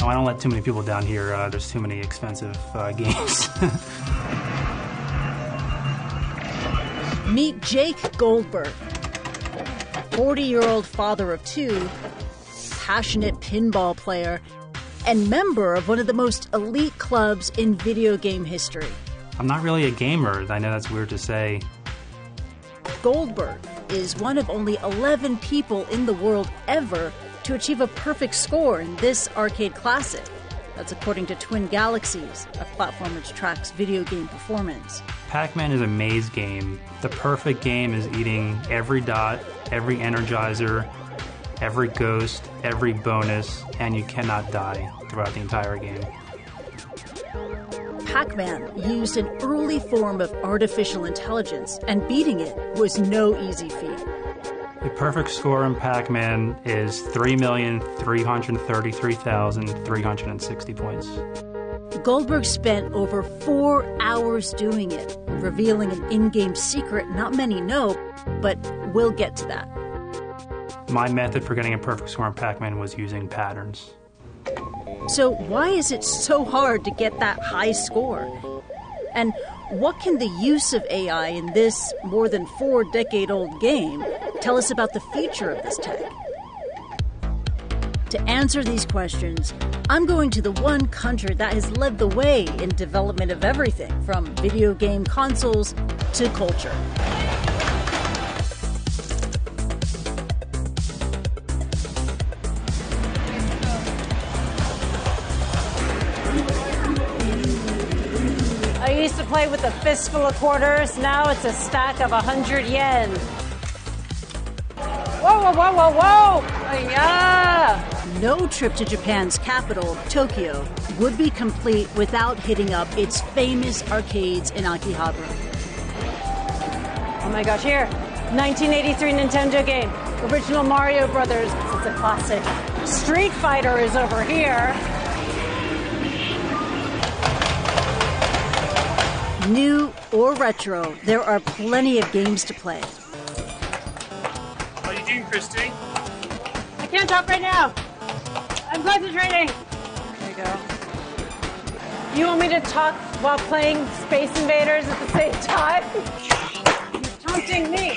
Oh, I don't let too many people down here. There's too many expensive games. Meet Jake Goldberg, 40-year-old father of two, passionate pinball player, and member of one of the most elite clubs in video game history. I'm not really a gamer. I know that's weird to say. Goldberg is one of only 11 people in the world ever to achieve a perfect score in this arcade classic. That's according to Twin Galaxies, a platform which tracks video game performance. Pac-Man is a maze game. The perfect game is eating every dot, every energizer, every ghost, every bonus, and you cannot die throughout the entire game. Pac-Man used an early form of artificial intelligence, and beating it was no easy feat. The perfect score in Pac-Man is 3,333,360 points. Goldberg spent over 4 hours doing it, revealing an in-game secret not many know, but we'll get to that. My method for getting a perfect score in Pac-Man was using patterns. So why is it so hard to get that high score? And what can the use of AI in this more than 4-decade-old game tell us about the future of this tech? To answer these questions, I'm going to the one country that has led the way in development of everything from video game consoles to culture. I used to play with a fistful of quarters. Now it's a stack of 100 yen. Whoa, whoa, whoa, whoa, whoa! Yeah. No trip to Japan's capital, Tokyo, would be complete without hitting up its famous arcades in Akihabara. Oh my gosh, here. 1983 Nintendo game. Original Mario Brothers. It's a classic. Street Fighter is over here. New or retro, there are plenty of games to play. How are you doing, Christy? I can't talk right now. I'm concentrating. There you go. You want me to talk while playing Space Invaders at the same time? You're taunting me.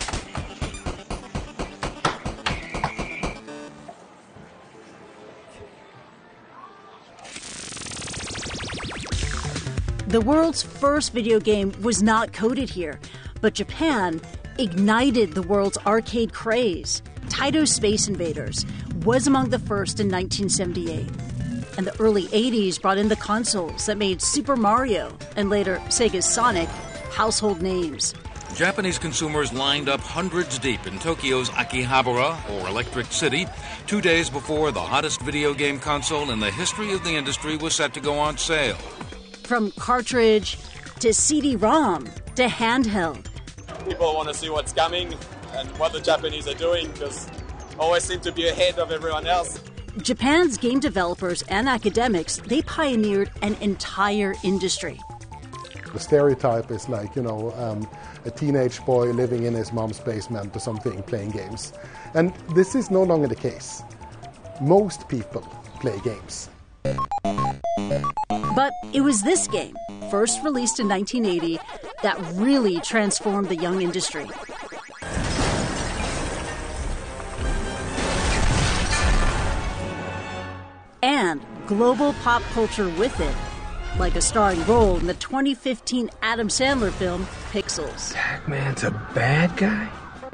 The world's first video game was not coded here, but Japan ignited the world's arcade craze. Taito's Space Invaders was among the first in 1978. And the early 80s brought in the consoles that made Super Mario and later Sega's Sonic household names. Japanese consumers lined up hundreds deep in Tokyo's Akihabara, or Electric City, 2 days before the hottest video game console in the history of the industry was set to go on sale. From cartridge to CD-ROM to handheld. People want to see what's coming and what the Japanese are doing because always seem to be ahead of everyone else. Japan's game developers and academics, they pioneered an entire industry. The stereotype is like, a teenage boy living in his mom's basement or something playing games. And this is no longer the case. Most people play games. But it was this game, first released in 1980, that really transformed the young industry. And global pop culture with it, like a starring role in the 2015 Adam Sandler film, Pixels. Pac-Man's a bad guy?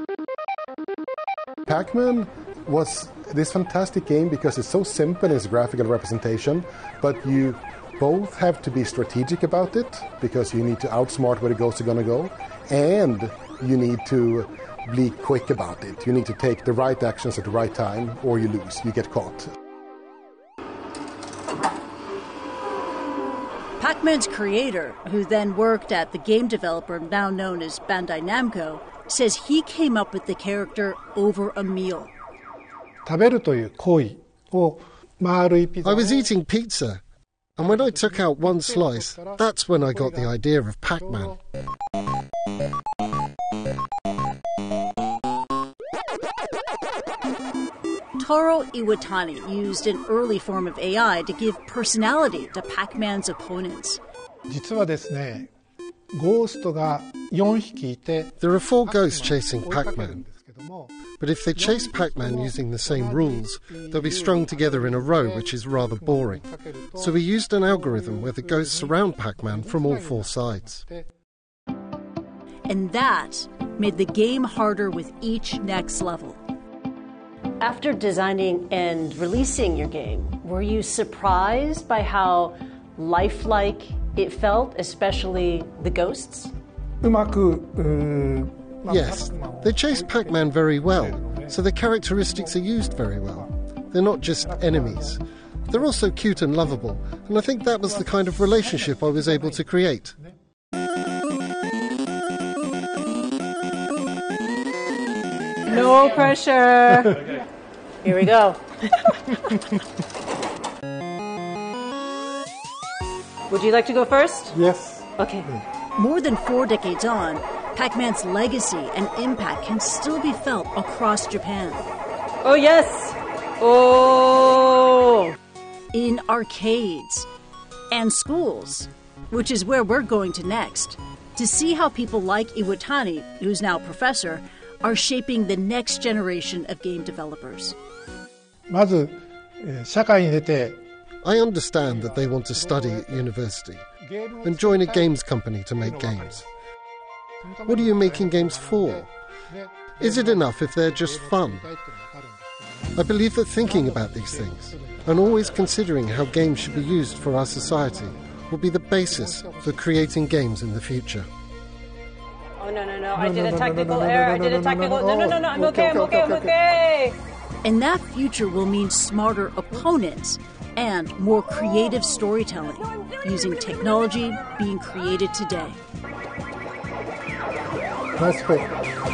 Pac-Man was this fantastic game because it's so simple in its graphical representation, but you both have to be strategic about it because you need to outsmart where the ghosts are going to go, and you need to be quick about it. You need to take the right actions at the right time or you lose, you get caught. Pac-Man's creator, who then worked at the game developer now known as Bandai Namco, says he came up with the character over a meal. I was eating pizza, and when I took out one slice, that's when I got the idea of Pac-Man. Taro Iwatani used an early form of AI to give personality to Pac-Man's opponents. 実はですね、ゴーストが4匹いて、 There are 4 ghosts chasing Pac-Man. But if they chase Pac-Man using the same rules, they'll be strung together in a row, which is rather boring. So we used an algorithm where the ghosts surround Pac-Man from all 4 sides. And that made the game harder with each next level. After designing and releasing your game, were you surprised by how lifelike it felt, especially the ghosts? うまく Yes, they chase Pac-Man very well, so their characteristics are used very well. They're not just enemies. They're also cute and lovable, and I think that was the kind of relationship I was able to create. No pressure. Here we go. Would you like to go first? Yes. Okay. More than 4 decades on, Pac-Man's legacy and impact can still be felt across Japan. Oh, yes. Oh. In arcades and schools, which is where we're going to next, to see how people like Iwatani, who's now a professor, are shaping the next generation of game developers. まず、社会に出て I understand that they want to study at university and join a games company to make games. What are you making games for? Is it enough if they're just fun? I believe that thinking about these things and always considering how games should be used for our society will be the basis for creating games in the future. Oh, no. I did a technical error. No. I'm okay. And that future will mean smarter opponents and more creative storytelling, using technology being created today. Nice pick.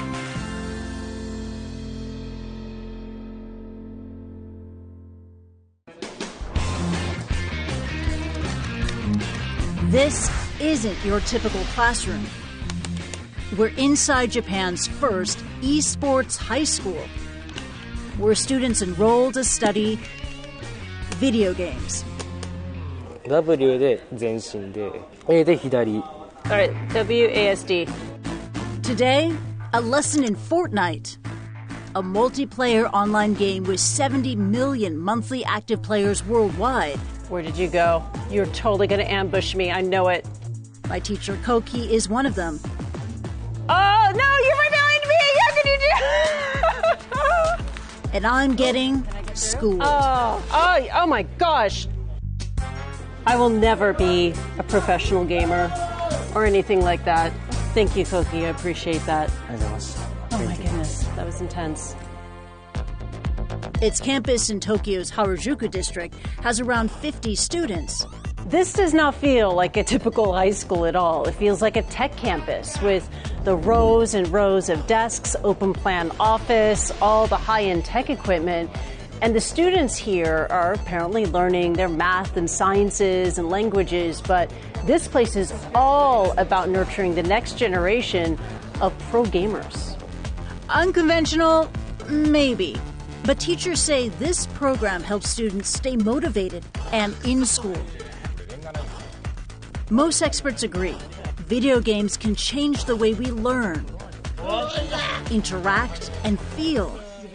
This isn't your typical classroom. We're inside Japan's first esports high school, where students enroll to study video games. W で前進で A で左 Alright, WASD. Today, a lesson in Fortnite, a multiplayer online game with 70 million monthly active players worldwide. Where did you go? You're totally going to ambush me. I know it. My teacher Koki is one of them. Oh, no, you're right behind me! How can you do? And I'm getting schooled. Oh my gosh. I will never be a professional gamer or anything like that. Thank you, Koki. I appreciate that. Oh my goodness, that was intense. Its campus in Tokyo's Harajuku district has around 50 students. This does not feel like a typical high school at all. It feels like a tech campus with the rows and rows of desks, open plan office, all the high-end tech equipment. And the students here are apparently learning their math and sciences and languages, but this place is all about nurturing the next generation of pro gamers. Unconventional? Maybe. But teachers say this program helps students stay motivated and in school. Most experts agree. Video games can change the way we learn, interact, and feel.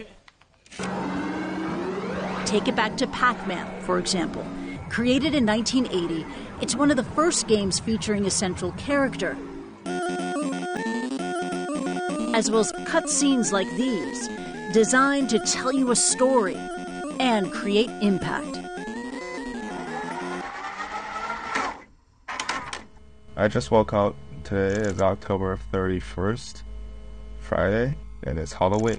Take it back to Pac-Man, for example. Created in 1980, it's one of the first games featuring a central character, as well as cutscenes like these, designed to tell you a story and create impact. I just woke up. Today is October 31st, Friday, and it's Halloween.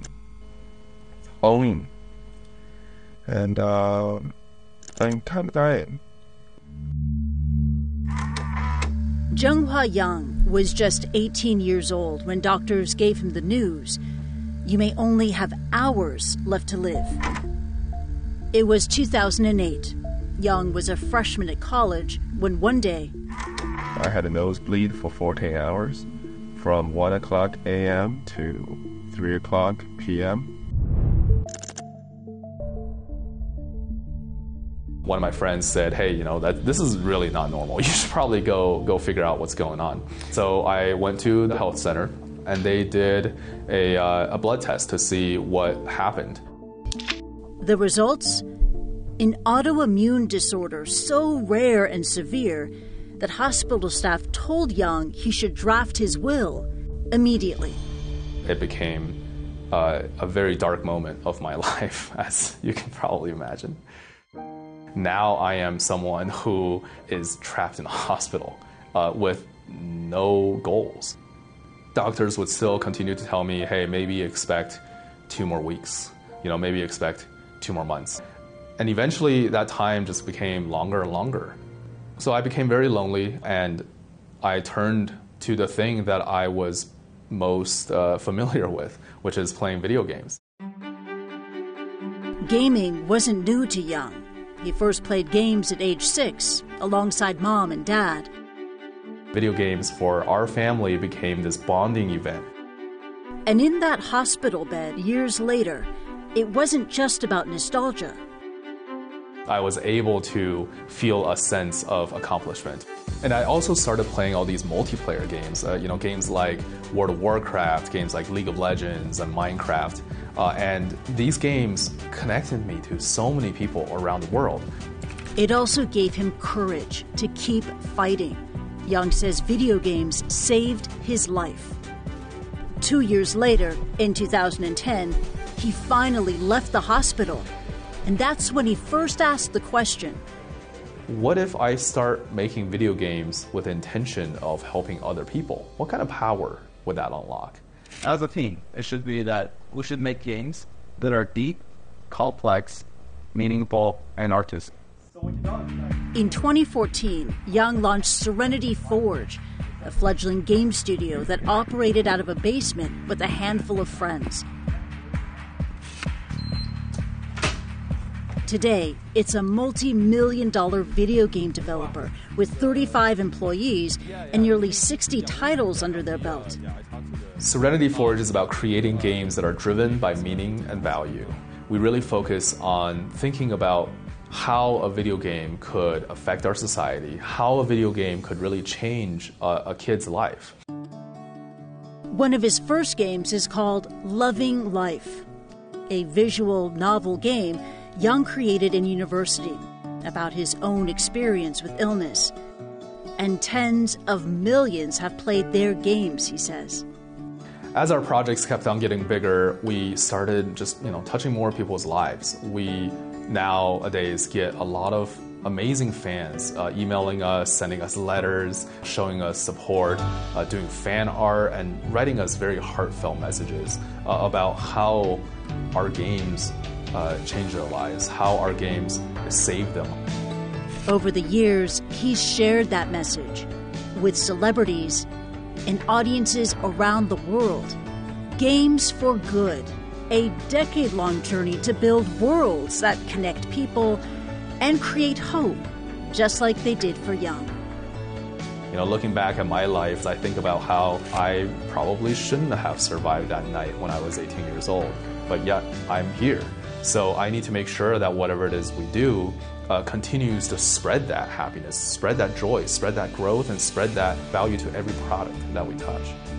And I'm kind of dying. Jung-Hwa Young was just 18 years old when doctors gave him the news. You may only have hours left to live. It was 2008. Young was a freshman at college when one day I had a nosebleed for 14 hours, from 1 o'clock a.m. to 3 o'clock p.m. One of my friends said, hey, this is really not normal. You should probably go figure out what's going on. So I went to the health center, and they did a blood test to see what happened. The results? An autoimmune disorder so rare and severe that hospital staff told Young he should draft his will immediately. It became a very dark moment of my life, as you can probably imagine. Now I am someone who is trapped in a hospital with no goals. Doctors would still continue to tell me, hey, maybe expect 2 more weeks, maybe expect 2 more months. And eventually that time just became longer and longer. So I became very lonely, and I turned to the thing that I was most familiar with, which is playing video games. Gaming wasn't new to Young. He first played games at age 6, alongside mom and dad. Video games for our family became this bonding event. And in that hospital bed years later, it wasn't just about nostalgia. I was able to feel a sense of accomplishment. And I also started playing all these multiplayer games, games like World of Warcraft, games like League of Legends and Minecraft. And these games connected me to so many people around the world. It also gave him courage to keep fighting. Young says video games saved his life. 2 years later, in 2010, he finally left the hospital. And that's when he first asked the question, what if I start making video games with the intention of helping other people? What kind of power would that unlock? As a team, it should be that we should make games that are deep, complex, meaningful, and artistic. In 2014, Young launched Serenity Forge, a fledgling game studio that operated out of a basement with a handful of friends. Today, it's a multi-million-dollar video game developer with 35 employees and nearly 60 titles under their belt. Serenity Forge is about creating games that are driven by meaning and value. We really focus on thinking about how a video game could affect our society, how a video game could really change a kid's life. One of his first games is called Loving Life, a visual novel game Young created in university about his own experience with illness. And tens of millions have played their games, he says. As our projects kept on getting bigger, we started just, touching more people's lives. We nowadays get a lot of amazing fans emailing us, sending us letters, showing us support, doing fan art, and writing us very heartfelt messages about how our games change their lives, how our games save them. Over the years, he's shared that message with celebrities and audiences around the world. Games for Good, a decade-long journey to build worlds that connect people and create hope, just like they did for Young. Looking back at my life, I think about how I probably shouldn't have survived that night when I was 18 years old, but yet I'm here. So I need to make sure that whatever it is we do continues to spread that happiness, spread that joy, spread that growth, and spread that value to every product that we touch.